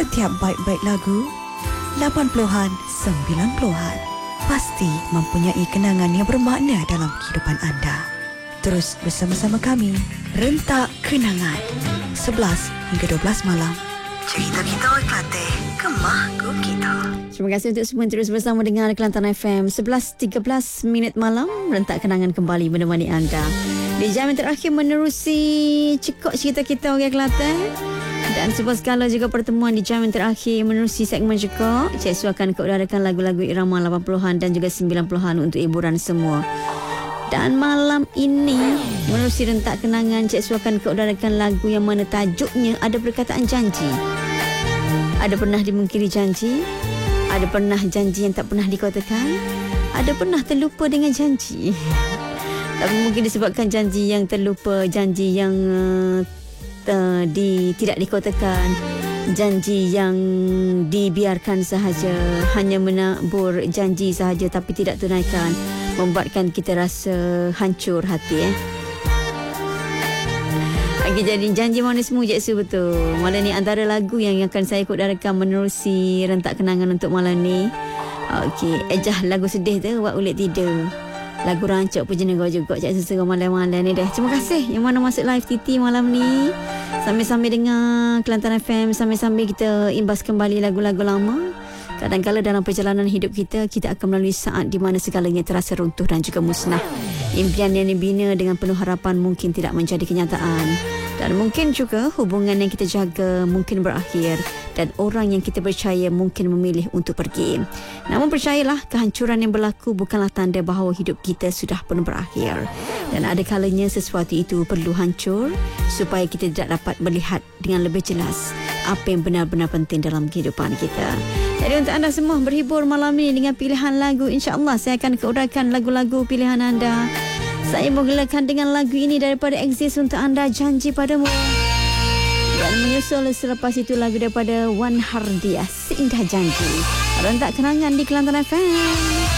Setiap baik-baik lagu 80-an, 90-an pasti mempunyai kenangan yang bermakna dalam kehidupan anda. Terus bersama-sama kami, Rentak Kenangan 11 hingga 12 malam. Cerita kita Kelantan, Kemah kita. Terima kasih untuk semua terus bersama dengan Kelantan FM. 11.13 minit malam, Rentak Kenangan kembali menemani anda. Di jam yang terakhir menerusi cekok cerita kita orang Kelantan. Dan sebuah skala juga pertemuan di jam yang terakhir menerusi segmen cekok. Cik Su akan keudarakan lagu-lagu irama 80-an dan juga 90-an untuk hiburan semua. Dan malam ini menerusi Rentak Kenangan, Cik Su akan keudarakan lagu yang mana tajuknya ada perkataan janji. Ada pernah dimungkiri janji, ada pernah janji yang tak pernah dikotakan, ada pernah terlupa dengan janji. Tapi mungkin disebabkan janji yang terlupa, janji yang tidak dikotakan, janji yang dibiarkan sahaja, hanya menabur janji sahaja tapi tidak tunaikan, membuatkan kita rasa hancur hati. Lagi jadi janji manismu Cik Su, betul. Malam ni antara lagu yang akan saya kodarakan menerusi Rentak Kenangan untuk malam ni. Okey, ejah lagu sedih tu buat ulit tidur. Lagu rancak pun jenega juga Cik Su serang malam-malam ni dah. Terima kasih yang mana masuk live TT malam ni. Sambil-sambil dengar Kelantan FM, sambil-sambil kita imbas kembali lagu-lagu lama. Kadang-kadang dalam perjalanan hidup kita, kita akan melalui saat di mana segalanya terasa runtuh dan juga musnah. Impian yang dibina dengan penuh harapan mungkin tidak menjadi kenyataan. Dan mungkin juga hubungan yang kita jaga mungkin berakhir. Dan orang yang kita percaya mungkin memilih untuk pergi. Namun percayalah, kehancuran yang berlaku bukanlah tanda bahawa hidup kita sudah pun berakhir. Dan ada kalanya sesuatu itu perlu hancur supaya kita tidak dapat melihat dengan lebih jelas apa yang benar-benar penting dalam kehidupan kita. Jadi untuk anda semua berhibur malam ini dengan pilihan lagu, insya-Allah saya akan keuraikan lagu-lagu pilihan anda. Saya menggelarkan dengan lagu ini daripada Exist untuk anda, Janji Padamu. Dan menyusul selepas itu lagu daripada Wan Hardiah, Seindah Janji. Rentak Kenangan di Kelantan FM.